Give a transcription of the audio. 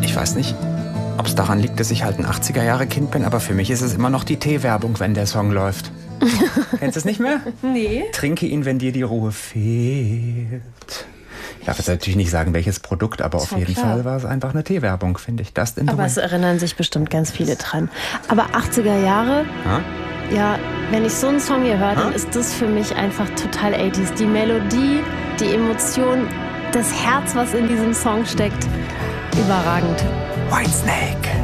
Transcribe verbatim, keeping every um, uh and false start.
Ich weiß nicht, ob es daran liegt, dass ich halt ein achtziger-Jahre-Kind bin, aber für mich ist es immer noch die Teewerbung, wenn der Song läuft. Kennst du es nicht mehr? Nee. Trinke ihn, wenn dir die Ruhe fehlt. Ich darf jetzt natürlich nicht sagen, welches Produkt, aber auf jeden klar. Fall war es einfach eine Teewerbung, finde ich. Das aber es erinnern sich bestimmt ganz viele dran. Aber achtziger Jahre, ha? Ja, wenn ich so einen Song hier höre, dann ist das für mich einfach total achtziger. Die Melodie, die Emotion, das Herz, was in diesem Song steckt, überragend. Whitesnake.